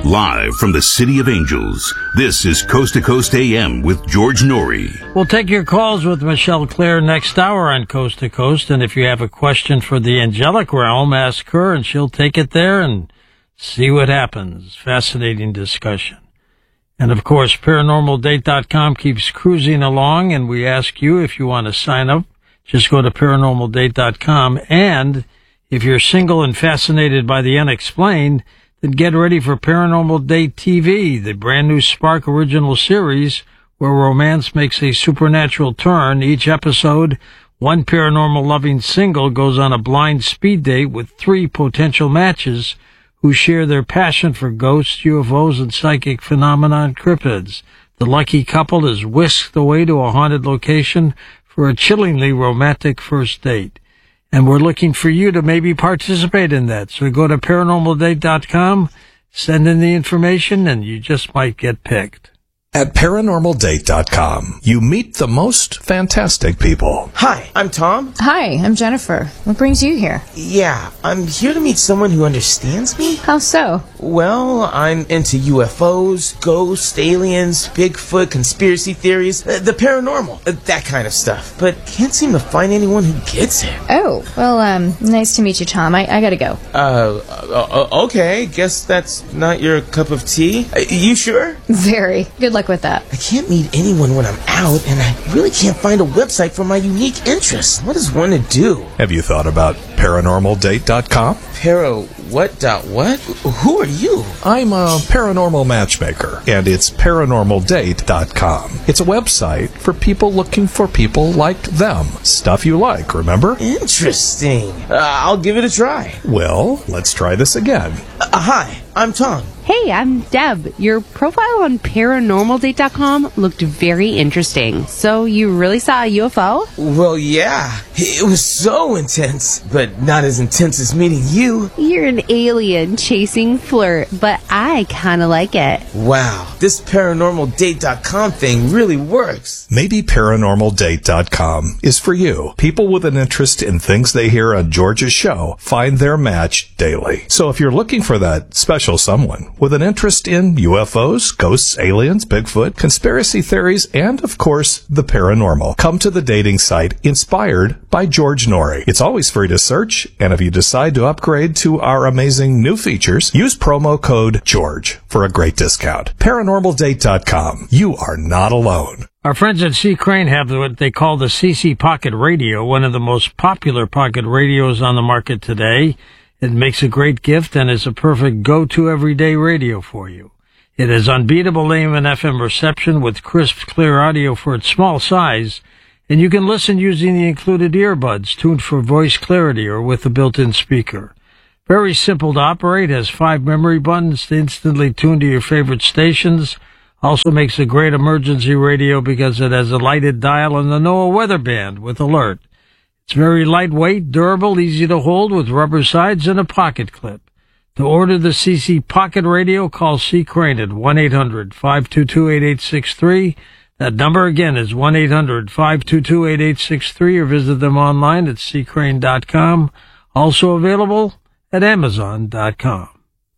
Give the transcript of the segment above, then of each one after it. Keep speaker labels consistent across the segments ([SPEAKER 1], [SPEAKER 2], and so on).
[SPEAKER 1] Live from the City of Angels, this is Coast to Coast AM with George Norrie.
[SPEAKER 2] We'll take your calls with Michelle Claire next hour on Coast to Coast, and if you have a question for the angelic realm, ask her and she'll take it there and see what happens. Fascinating discussion. And of course, ParanormalDate.com keeps cruising along, and we ask you if you want to sign up, just go to ParanormalDate.com, and if you're single and fascinated by the unexplained, then get ready for Paranormal Date TV, the brand new Spark original series where romance makes a supernatural turn. Each episode, one paranormal-loving single goes on a blind speed date with 3 potential matches who share their passion for ghosts, UFOs, and psychic phenomena and cryptids. The lucky couple is whisked away to a haunted location for a chillingly romantic first date. And we're looking for you to maybe participate in that. So go to ParanormalDate.com, send in the information, and you just might get picked.
[SPEAKER 3] At ParanormalDate.com, you meet the most fantastic people.
[SPEAKER 4] Hi, I'm Tom.
[SPEAKER 5] Hi, I'm Jennifer. What brings you here?
[SPEAKER 4] Yeah, I'm here to meet someone who understands me.
[SPEAKER 5] How so?
[SPEAKER 4] Well, I'm into UFOs, ghosts, aliens, Bigfoot, conspiracy theories, the paranormal, that kind of stuff. But can't seem to find anyone who gets it.
[SPEAKER 5] Oh, well, nice to meet you, Tom. I gotta go.
[SPEAKER 4] Okay, guess that's not your cup of tea. You sure?
[SPEAKER 5] Very. Good luck with that.
[SPEAKER 4] I can't meet anyone when I'm out, and I really can't find a website for my unique interests. What is one to do?
[SPEAKER 3] Have you thought about ParanormalDate.com?
[SPEAKER 4] What? Who are you?
[SPEAKER 3] I'm a paranormal matchmaker, and it's ParanormalDate.com. It's a website for people looking for people like them. Stuff you like, remember?
[SPEAKER 4] Interesting. I'll give it a try.
[SPEAKER 3] Well, let's try this again.
[SPEAKER 4] Hi, I'm Tom.
[SPEAKER 6] Hey, I'm Deb. Your profile on ParanormalDate.com looked very interesting. So you really saw a UFO?
[SPEAKER 4] Well, yeah. It was so intense, but not as intense as meeting you.
[SPEAKER 6] You're an alien chasing flirt, but I kind of like it.
[SPEAKER 4] Wow, this ParanormalDate.com thing really works.
[SPEAKER 3] Maybe ParanormalDate.com is for you. People with an interest in things they hear on George's show find their match daily. So if you're looking for that special someone with an interest in UFOs, ghosts, aliens, Bigfoot, conspiracy theories, and, of course, the paranormal, come to the dating site inspired by George Norrie. It's always free to search, and if you decide to upgrade to our amazing new features, use promo code GEORGE for a great discount. ParanormalDate.com. You are not alone.
[SPEAKER 2] Our friends at C. Crane have what they call the CC Pocket Radio, one of the most popular pocket radios on the market today. It makes a great gift and is a perfect go-to everyday radio for you. It has unbeatable AM and FM reception with crisp, clear audio for its small size, and you can listen using the included earbuds tuned for voice clarity or with a built-in speaker. Very simple to operate, has 5 memory buttons to instantly tune to your favorite stations. Also makes a great emergency radio because it has a lighted dial and the NOAA weather band with alert. It's very lightweight, durable, easy to hold with rubber sides and a pocket clip. To order the CC Pocket Radio, call C. Crane at 1-800-522-8863. That number again is 1-800-522-8863 or visit them online at ccrane.com. Also available at amazon.com.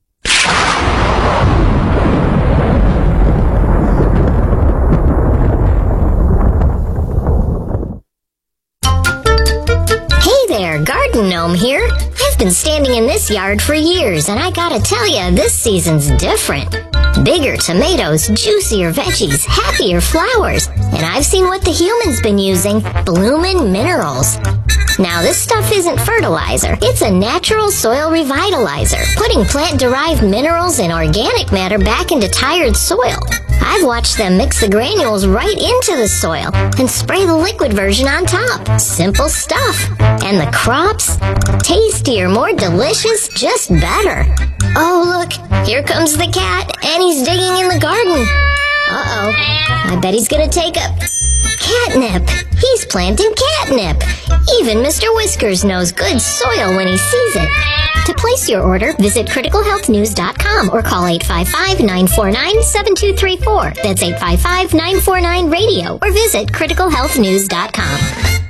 [SPEAKER 7] Garden Gnome here. I've been standing in this yard for years, and I gotta tell ya, this season's different. Bigger tomatoes, juicier veggies, happier flowers, and I've seen what the humans been using, Bloomin' Minerals. Now, this stuff isn't fertilizer. It's a natural soil revitalizer, putting plant-derived minerals and organic matter back into tired soil. I've watched them mix the granules right into the soil and spray the liquid version on top. Simple stuff. And the crops? Tastier, more delicious, just better. Oh, look, here comes the cat, and he's digging in the garden. Uh-oh, I bet he's gonna take up catnip. He's planting catnip. Even Mr. Whiskers knows good soil when he sees it. To place your order, visit criticalhealthnews.com or call 855-949-7234. That's 855-949-RADIO or visit criticalhealthnews.com.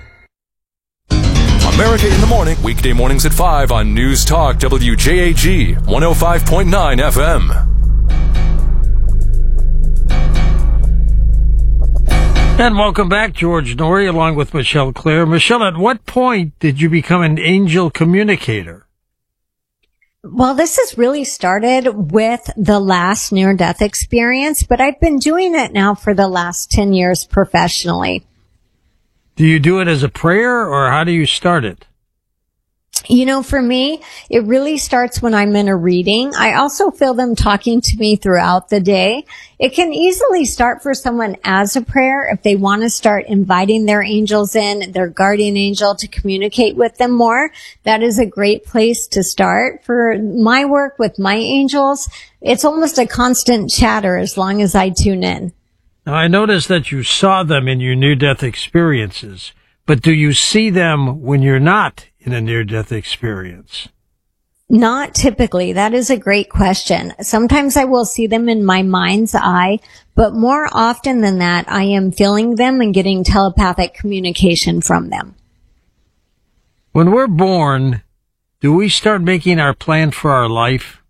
[SPEAKER 8] America in the Morning, weekday mornings at 5 on News Talk WJAG 105.9 FM.
[SPEAKER 2] And welcome back, George Noory, along with Michelle Clare. Michelle, at what point did you become an angel communicator?
[SPEAKER 8] Well, this has really started with the last near-death experience, but I've been doing it now for the last 10 years professionally.
[SPEAKER 2] Do you do it as a prayer, or how do you start it?
[SPEAKER 8] You know, for me, it really starts when I'm in a reading. I also feel them talking to me throughout the day. It can easily start for someone as a prayer if they want to start inviting their angels in, their guardian angel, to communicate with them more. That is a great place to start. For my work with my angels, it's almost a constant chatter as long as I tune in.
[SPEAKER 2] Now, I noticed that you saw them in your near-death experiences, but do you see them when you're not in a near-death experience?
[SPEAKER 8] Not typically. That is a great question. Sometimes I will see them in my mind's eye, but more often than that, I am feeling them and getting telepathic communication from them.
[SPEAKER 2] When we're born, do we start making our plan for our life?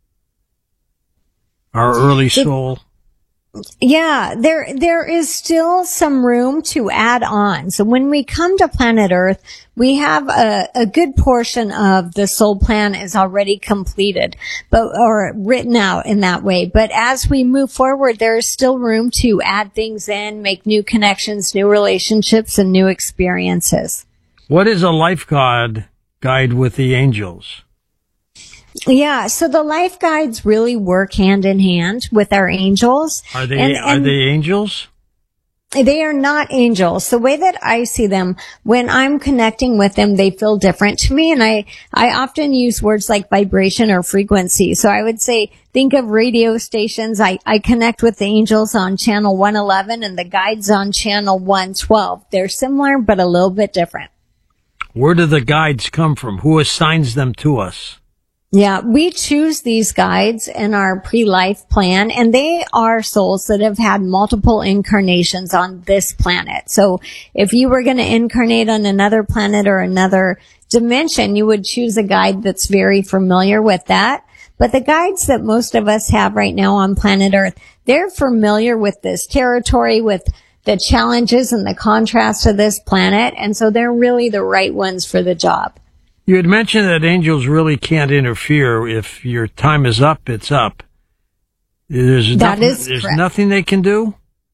[SPEAKER 2] Our early soul?
[SPEAKER 8] Yeah, there is still some room to add on. So when we come to planet Earth, we have a good portion of the soul plan is already completed, or written out in that way. But as we move forward, there is still room to add things in, make new connections, new relationships, and new experiences.
[SPEAKER 2] What is a life guide with the angels?
[SPEAKER 8] Yeah, so the life guides really work hand in hand with our angels.
[SPEAKER 2] Are they angels?
[SPEAKER 8] They are not angels. The way that I see them, when I'm connecting with them, they feel different to me. And I often use words like vibration or frequency. So I would say, think of radio stations. I connect with the angels on channel 111 and the guides on channel 112. They're similar, but a little bit different.
[SPEAKER 2] Where do the guides come from? Who assigns them to us?
[SPEAKER 8] Yeah, we choose these guides in our pre-life plan, and they are souls that have had multiple incarnations on this planet. So if you were going to incarnate on another planet or another dimension, you would choose a guide that's very familiar with that. But the guides that most of us have right now on planet Earth, they're familiar with this territory, with the challenges and the contrast of this planet, and so they're really the right ones for the job.
[SPEAKER 2] You had mentioned that angels really can't interfere. If your time is up, it's up. There's nothing they can do?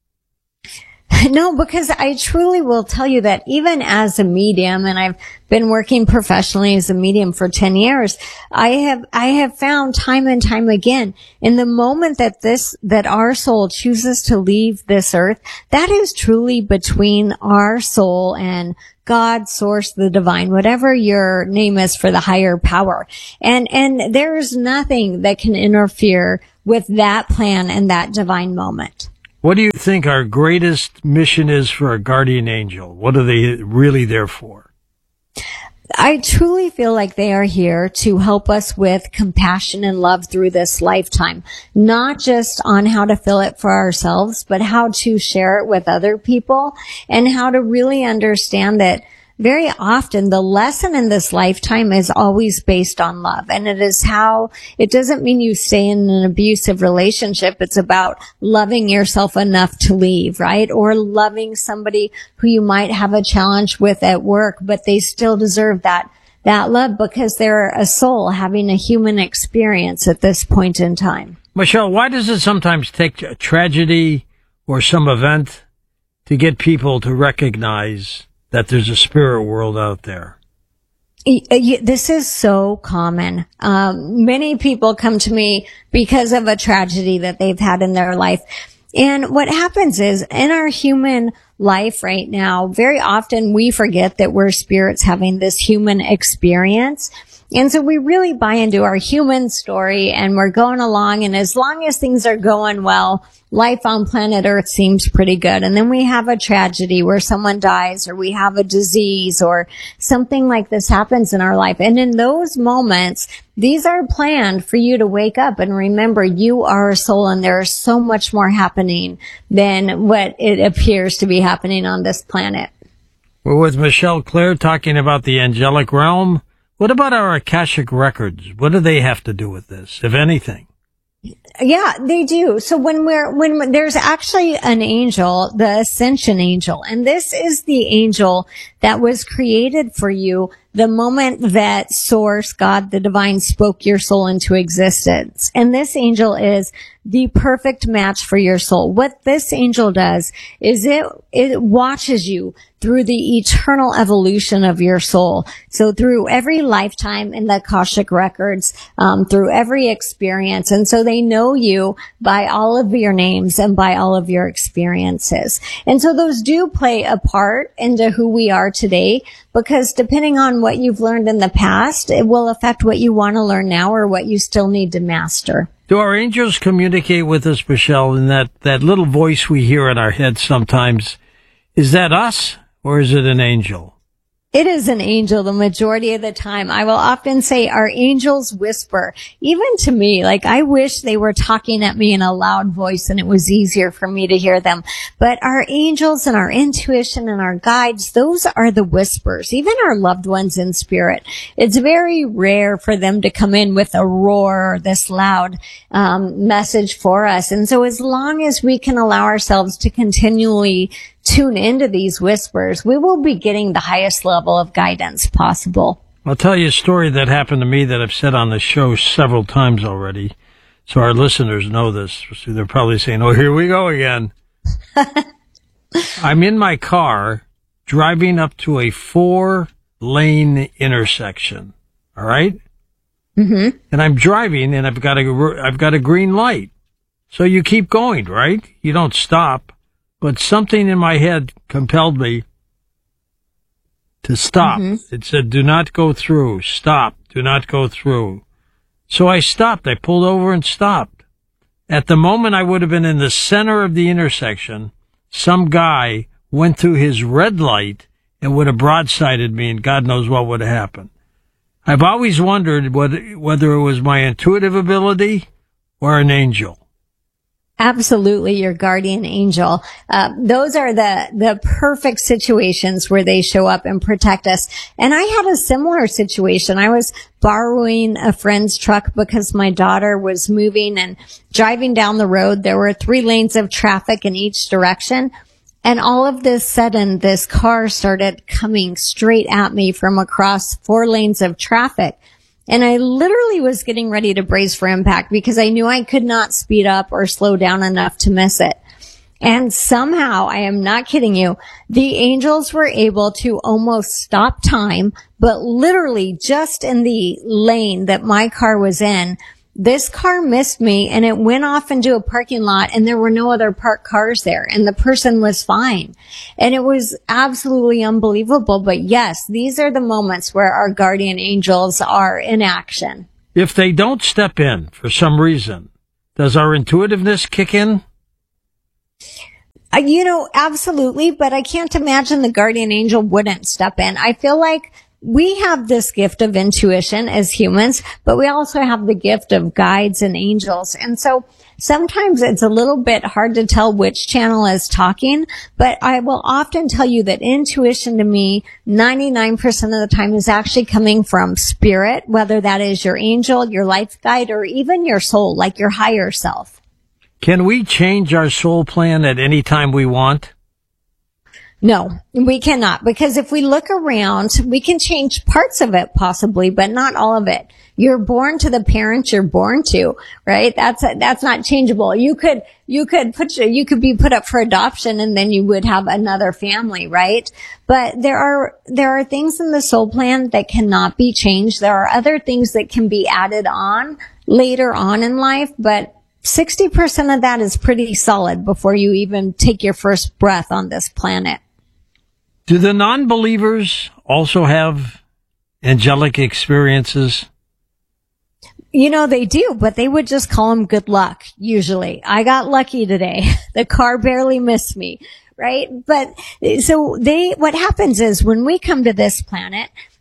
[SPEAKER 8] No, because I truly will tell you that even as a medium, and I've been working professionally as a medium for 10 years, I have found time and time again, in the moment that our soul chooses to leave this earth, that is truly between our soul and God, source, the divine, whatever your name is for the higher power. And there's nothing that can interfere with that plan and that divine moment.
[SPEAKER 2] What do you think our greatest mission is for a guardian angel? What are they really there for?
[SPEAKER 8] I truly feel like they are here to help us with compassion and love through this lifetime, not just on how to feel it for ourselves, but how to share it with other people and how to really understand that very often the lesson in this lifetime is always based on love. And it doesn't mean you stay in an abusive relationship. It's about loving yourself enough to leave, right? Or loving somebody who you might have a challenge with at work, but they still deserve that love because they're a soul having a human experience at this point in time.
[SPEAKER 2] Michelle, why does it sometimes take a tragedy or some event to get people to recognize that there's a spirit world out there?
[SPEAKER 8] This is so common. Many people come to me because of a tragedy that they've had in their life. And what happens is, in our human life right now, very often we forget that we're spirits having this human experience. And so we really buy into our human story and we're going along. And as long as things are going well, life on planet Earth seems pretty good. And then we have a tragedy where someone dies or we have a disease or something like this happens in our life. And in those moments, these are planned for you to wake up and remember you are a soul and there is so much more happening than what it appears to be happening on this planet.
[SPEAKER 2] We're with Michelle Clare talking about the angelic realm. What about our Akashic records? What do they have to do with this, if anything?
[SPEAKER 8] Yeah, they do. So when there's actually an angel, the ascension angel, and this is the angel that was created for you the moment that Source, God, the divine, spoke your soul into existence. And this angel is the perfect match for your soul. What this angel does is it watches you through the eternal evolution of your soul. So through every lifetime in the Akashic records, through every experience. And so they know you by all of your names and by all of your experiences. And so those do play a part into who we are today, because depending on what you've learned in the past, it will affect what you want to learn now or what you still need to master.
[SPEAKER 2] Do our angels communicate with us, Michelle, in that little voice we hear in our head sometimes? Is that us or is it an angel?
[SPEAKER 8] It is an angel the majority of the time. I will often say our angels whisper, even to me. Like, I wish they were talking at me in a loud voice and it was easier for me to hear them. But our angels and our intuition and our guides, those are the whispers, even our loved ones in spirit. It's very rare for them to come in with a roar or this loud message for us. And so as long as we can allow ourselves to continually tune into these whispers, we will be getting the highest level of guidance possible.
[SPEAKER 2] I'll tell you a story that happened to me that I've said on the show several times already, so our listeners know this. So they're probably saying, oh, here we go again. I'm in my car driving up to a 4-lane intersection, all right? Mm-hmm. And I'm driving, and I've got a green light. So you keep going, right? You don't stop. But something in my head compelled me to stop. Mm-hmm. It said, do not go through. Stop. Do not go through. So I stopped. I pulled over and stopped. At the moment I would have been in the center of the intersection, some guy went through his red light and would have broadsided me, and God knows what would have happened. I've always wondered whether it was my intuitive ability or an angel.
[SPEAKER 8] Absolutely, your guardian angel. Those are the perfect situations where they show up and protect us. And I had a similar situation. I was borrowing a friend's truck because my daughter was moving and driving down the road. There were 3 lanes of traffic in each direction. And all of this sudden, this car started coming straight at me from across 4 lanes of traffic. And I literally was getting ready to brace for impact because I knew I could not speed up or slow down enough to miss it. And somehow, I am not kidding you, the angels were able to almost stop time, but literally just in the lane that my car was in, this car missed me and it went off into a parking lot and there were no other parked cars there and the person was fine. And it was absolutely unbelievable. But yes, these are the moments where our guardian angels are in action.
[SPEAKER 2] If they don't step in for some reason, does our intuitiveness kick in?
[SPEAKER 8] Absolutely. But I can't imagine the guardian angel wouldn't step in. I feel like we have this gift of intuition as humans, but we also have the gift of guides and angels. And so sometimes it's a little bit hard to tell which channel is talking, but I will often tell you that intuition to me, 99% of the time is actually coming from spirit, whether that is your angel, your life guide, or even your soul, like your higher self.
[SPEAKER 2] Can we change our soul plan at any time we want?
[SPEAKER 8] No, we cannot, because if we look around, we can change parts of it possibly, but not all of it. You're born to the parents you're born to, right? That's not changeable. You could be put up for adoption and then you would have another family, right? But there are things in the soul plan that cannot be changed. There are other things that can be added on later on in life, but 60% of that is pretty solid before you even take your first breath on this planet.
[SPEAKER 2] Do the non-believers also have angelic experiences?
[SPEAKER 8] They do, but they would just call them good luck, usually. I got lucky today. The car barely missed me, right? But so what happens is when we come to this planet,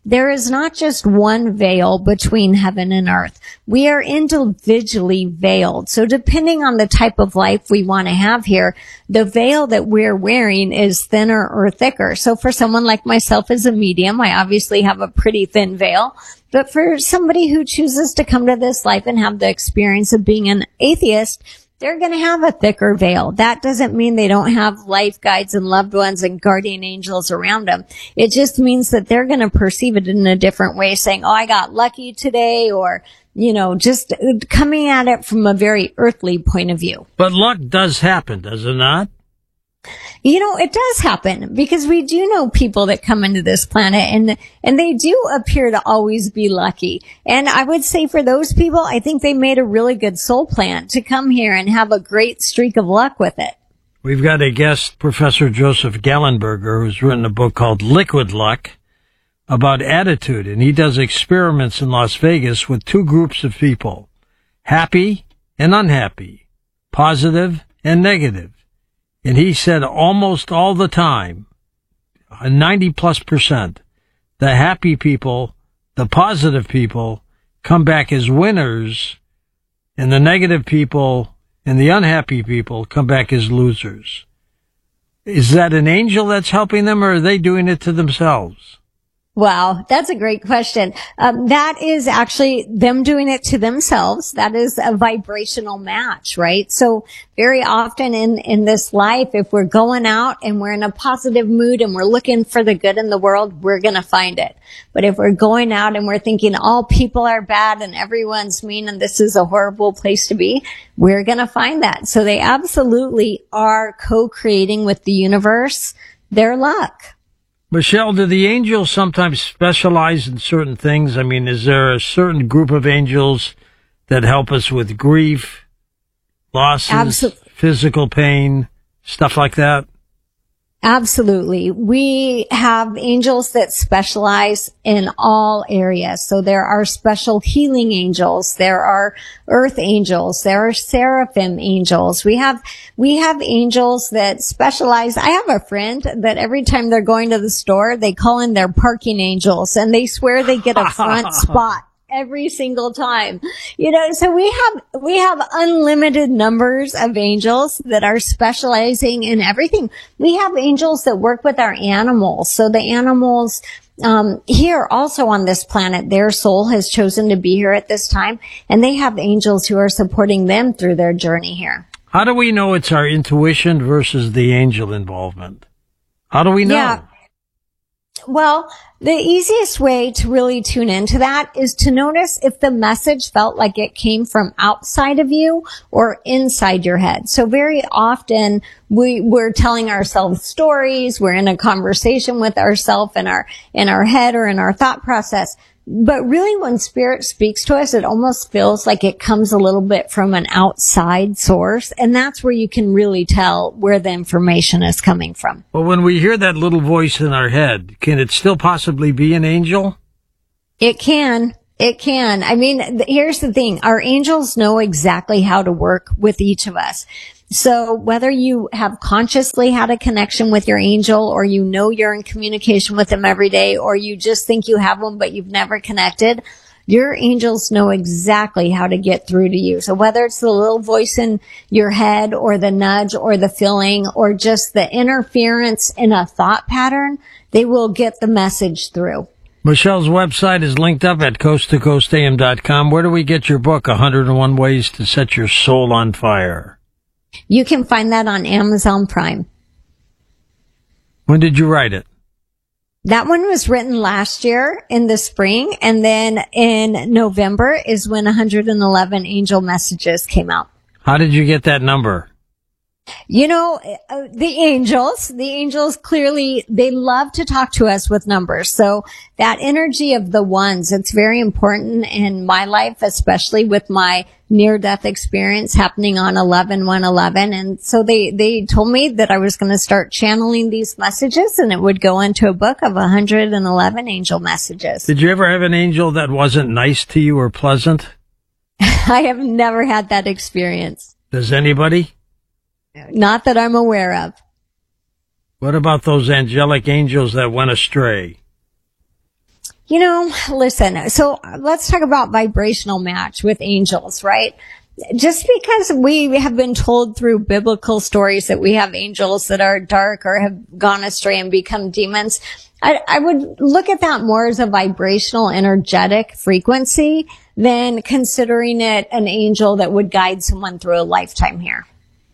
[SPEAKER 8] there is not just one veil between heaven and earth. We are individually veiled. So depending on the type of life we want to have here, the veil that we're wearing is thinner or thicker. So for someone like myself as a medium, I obviously have a pretty thin veil. But for somebody who chooses to come to this life and have the experience of being an atheist, they're going to have a thicker veil. That doesn't mean they don't have life guides and loved ones and guardian angels around them. It just means that they're going to perceive it in a different way, saying, oh, I got lucky today, or, just coming at it from a very earthly point of view.
[SPEAKER 2] But luck does happen, does it not?
[SPEAKER 8] It does happen, because we do know people that come into this planet and they do appear to always be lucky. And I would say for those people, I think they made a really good soul plan to come here and have a great streak of luck with it.
[SPEAKER 2] We've got a guest, Professor Joseph Gallenberger, who's written a book called Liquid Luck about attitude. And he does experiments in Las Vegas with two groups of people, happy and unhappy, positive and negative. And he said almost all the time, 90+%, the happy people, the positive people, come back as winners, and the negative people and the unhappy people come back as losers. Is that an angel that's helping them, or are they doing it to themselves?
[SPEAKER 8] Wow, that's a great question. That is actually them doing it to themselves. That is a vibrational match, right? So very often in this life, if we're going out and we're in a positive mood and we're looking for the good in the world, we're going to find it. But if we're going out and we're thinking all people are bad and everyone's mean and this is a horrible place to be, we're going to find that. So they absolutely are co-creating with the universe their luck.
[SPEAKER 2] Michelle, do the angels sometimes specialize in certain things? I mean, is there a certain group of angels that help us with grief, losses, physical pain, stuff like that?
[SPEAKER 8] Absolutely. We have angels that specialize in all areas. So there are special healing angels. There are earth angels. There are seraphim angels. We have angels that specialize. I have a friend that every time they're going to the store, they call in their parking angels, and they swear they get a front spot every single time. So we have unlimited numbers of angels that are specializing in everything. We have angels that work with our animals. So the animals, here also on this planet, their soul has chosen to be here at this time, and they have angels who are supporting them through their journey here.
[SPEAKER 2] How do we know it's our intuition versus the angel involvement? How do we know?
[SPEAKER 8] Yeah. Well, the easiest way to really tune into that is to notice if the message felt like it came from outside of you or inside your head. So very often we're telling ourselves stories. We're in a conversation with ourselves in our head or in our thought process. But really, when spirit speaks to us, it almost feels like it comes a little bit from an outside source. And that's where you can really tell where the information is coming from.
[SPEAKER 2] Well, when we hear that little voice in our head, can it still possibly be an angel?
[SPEAKER 8] It can. It can. I mean, here's the thing. Our angels know exactly how to work with each of us. So whether you have consciously had a connection with your angel, or you're in communication with them every day, or you just think you have them but you've never connected, your angels know exactly how to get through to you. So whether it's the little voice in your head, or the nudge, or the feeling, or just the interference in a thought pattern, they will get the message through.
[SPEAKER 2] Michelle's website is linked up at coasttocoastam.com. Where do we get your book, 101 Ways to Set Your Soul on Fire?
[SPEAKER 8] You can find that on Amazon Prime.
[SPEAKER 2] When did you write it?
[SPEAKER 8] That one was written last year in the spring, and then in November is when 111 Angel Messages came out.
[SPEAKER 2] How did you get that number?
[SPEAKER 8] The angels clearly, they love to talk to us with numbers. So that energy of the ones, it's very important in my life, especially with my near-death experience happening on 11/1/11. And so they told me that I was going to start channeling these messages, and it would go into a book of 111 angel messages.
[SPEAKER 2] Did you ever have an angel that wasn't nice to you or pleasant?
[SPEAKER 8] I have never had that experience.
[SPEAKER 2] Does anybody?
[SPEAKER 8] Not that I'm aware of.
[SPEAKER 2] What about those angelic angels that went astray?
[SPEAKER 8] Listen, so let's talk about vibrational match with angels, right? Just because we have been told through biblical stories that we have angels that are dark or have gone astray and become demons, I would look at that more as a vibrational, energetic frequency than considering it an angel that would guide someone through a lifetime here.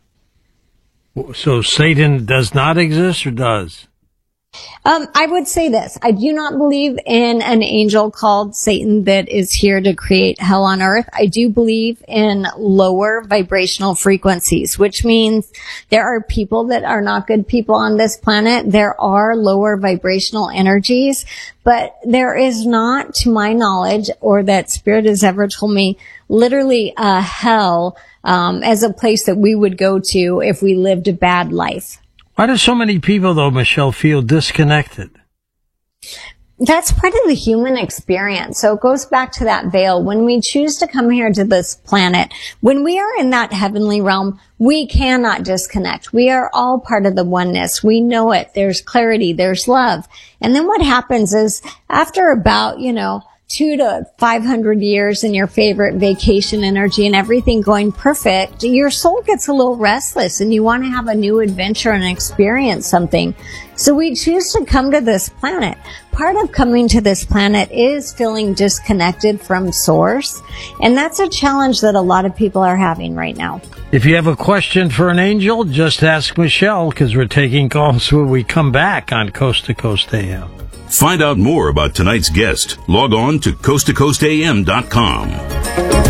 [SPEAKER 2] So Satan does not exist, or does?
[SPEAKER 8] I would say this. I do not believe in an angel called Satan that is here to create hell on earth. I do believe in lower vibrational frequencies, which means there are people that are not good people on this planet. There are lower vibrational energies, but there is not, to my knowledge, or that Spirit has ever told me, literally a hell as a place that we would go to if we lived a bad life.
[SPEAKER 2] Why do so many people, though, Michelle, feel disconnected?
[SPEAKER 8] That's part of the human experience. So it goes back to that veil. When we choose to come here to this planet, when we are in that heavenly realm, we cannot disconnect. We are all part of the oneness. We know it. There's clarity. There's love. And then what happens is after about, 200 to 500 years in your favorite vacation energy and everything going perfect, your soul gets a little restless and you want to have a new adventure and experience something. So we choose to come to this planet. Part of coming to this planet is feeling disconnected from source. And that's a challenge that a lot of people are having right now.
[SPEAKER 2] If you have a question for an angel, just ask Michelle, because we're taking calls when we come back on Coast to Coast AM.
[SPEAKER 1] Find out more about tonight's guest. Log on to coasttocoastam.com.